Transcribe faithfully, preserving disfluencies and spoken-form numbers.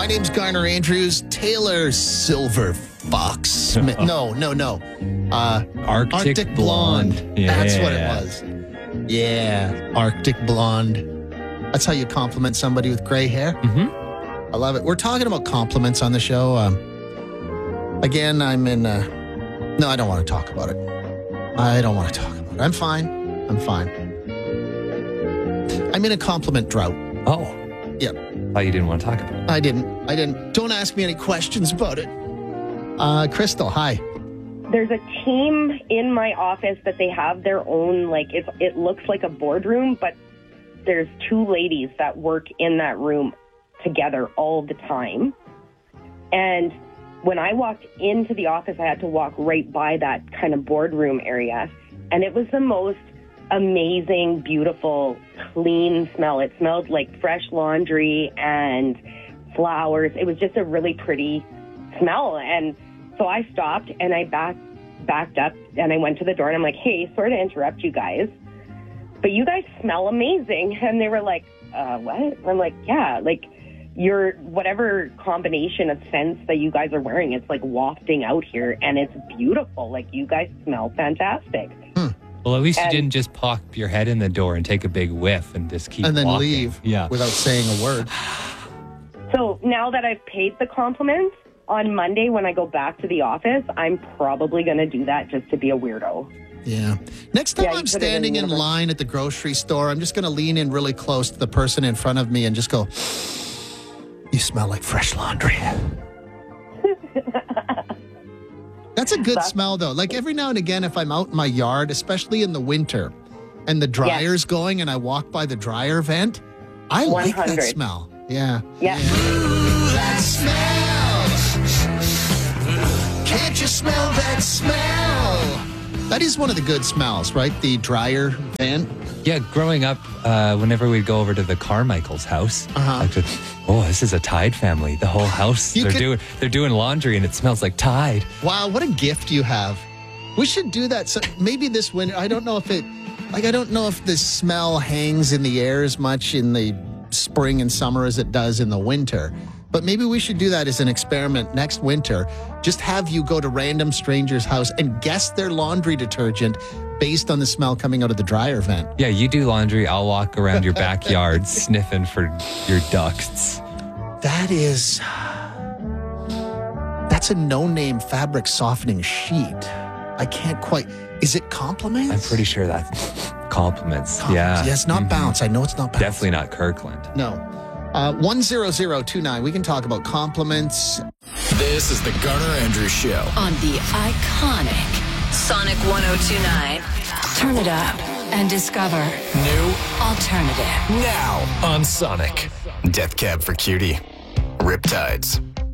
My name's Garner Andrews. Taylor Silver Fox Smith. No, no, no. Uh, Arctic, Arctic Blonde. Blonde. Yeah. That's what it was. Yeah, Arctic Blonde. That's how you compliment somebody with gray hair. Mm-hmm. I love it. We're talking about compliments on the show. Um, again, I'm in... Uh, no, I don't want to talk about it. I don't want to talk about it. I'm fine. I'm fine. I'm in a compliment drought. Oh. Yep. Oh, you didn't want to talk about it. I didn't. I didn't. Don't ask me any questions about it. Uh, Crystal, hi. There's a team in my office that they have their own, like, it, it looks like a boardroom, but there's two ladies that work in that room together all the time. And when I walked into the office, I had to walk right by that kind of boardroom area. And it was the most amazing, beautiful, clean smell. It smelled like fresh laundry and flowers. It was just a really pretty smell. And so I stopped and I back, backed up and I went to the door and I'm like, hey, sorry to interrupt you guys, but you guys smell amazing. And they were like, uh, what? And I'm like, yeah, like your whatever combination of scents that you guys are wearing, it's like wafting out here and it's beautiful. Like you guys smell fantastic. Hmm. Well, at least And- you didn't just pop your head in the door and take a big whiff and just keep And then walking. leave Yeah. without saying a word. So now that I've paid the compliments, on Monday when I go back to the office, I'm probably going to do that just to be a weirdo. Yeah. Next time Yeah, you I'm put it in standing in universe. line at the grocery store, I'm just going to lean in really close to the person in front of me and just go, you smell like fresh laundry. That's a good That's- smell, though. Like every now and again, if I'm out in my yard, especially in the winter, and the dryer's going and I walk by the dryer vent, I like that one hundred. smell. Yeah. Yeah. Ooh, that smell. Can't you smell that smell? That is one of the good smells, right? The dryer vent. Yeah, growing up, uh, whenever we'd go over to the Carmichael's house, Uh-huh. like to, oh, this is a Tide family. The whole house, You they're could- doing they're doing laundry and it smells like Tide. Wow, what a gift you have. We should do that. So maybe this winter. I don't know if it, like, I don't know if the smell hangs in the air as much in the spring and summer as it does in the winter. But maybe we should do that as an experiment next winter. Just have you go to random strangers' house and guess their laundry detergent based on the smell coming out of the dryer vent. Yeah, you do laundry. I'll walk around your backyard sniffing for your ducts. That is, that's a no-name fabric softening sheet. I can't quite, is it compliments? I'm pretty sure that's compliments. Compliments. Yeah. Yeah, it's not Mhm. Bounce. I know it's not Bounce. Definitely not Kirkland. No. Uh, one zero zero two nine. We can talk about compliments. This is the Garner Andrews Show. On the iconic Sonic one oh two point nine. Turn it up and discover New alternative. now on Sonic. Death Cab for Cutie. Riptides.